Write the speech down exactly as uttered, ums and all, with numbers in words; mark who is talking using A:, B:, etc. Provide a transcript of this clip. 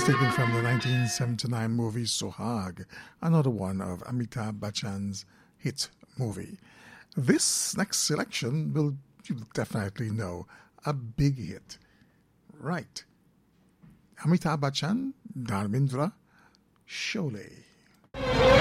A: was taken from the nineteen seventy-nine movie Sohag, another one of Amitabh Bachchan's hit movie. This next selection will you definitely know, a big hit. Right. Amitabh Bachchan, Dharmendra, Sholay.